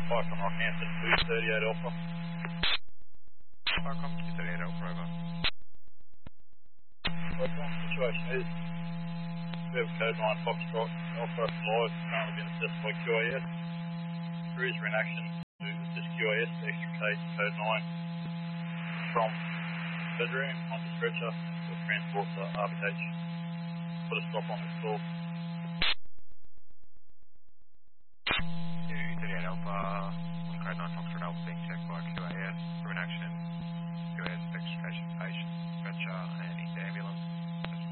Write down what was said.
Park on Rockhampton, 238 Alpha. Park on 238 Alpha, over. What the situation is, we have code 9 Foxtrot Alpha live, currently being assessed by QAS. Crews are in action to assist QAS to extricate code 9 from bedroom onto stretcher for transport to RBH. Put a stop on this call.